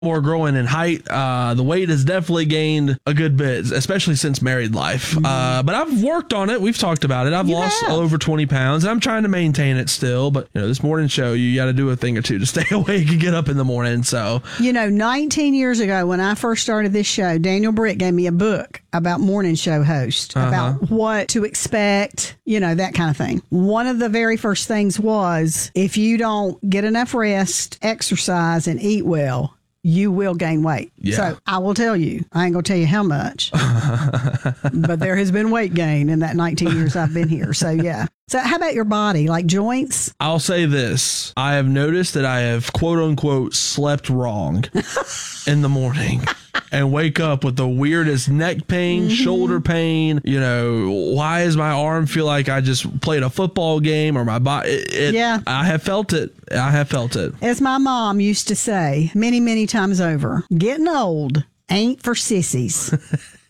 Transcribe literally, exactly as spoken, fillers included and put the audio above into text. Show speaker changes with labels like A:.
A: more growing in height. Uh, the weight has definitely gained a good bit, especially since married life. Mm-hmm. Uh, but I've worked on it. We've talked about it. I've you lost have. over twenty pounds. I'm trying to maintain it still. But, you know, this morning show, you got to do a thing or two to stay awake and get up in the morning. So,
B: you know, nineteen years ago when I first started this show, Daniel Britt gave me a book about morning show host, uh-huh. about what to expect, you know, that kind of thing. One of the very first things was if you don't get enough rest, exercise, and eat well, you will gain weight.
A: Yeah.
B: So I will tell you, I ain't going to tell you how much, but there has been weight gain in that nineteen years I've been here. So yeah. So how about your body, like joints?
A: I'll say this. I have noticed that I have quote unquote slept wrong in the morning and wake up with the weirdest neck pain, mm-hmm. shoulder pain. You know, why does my arm feel like I just played a football game or my body? It, it,
B: yeah.
A: I have felt it. I have felt it.
B: As my mom used to say many, many times over, getting old ain't for sissies.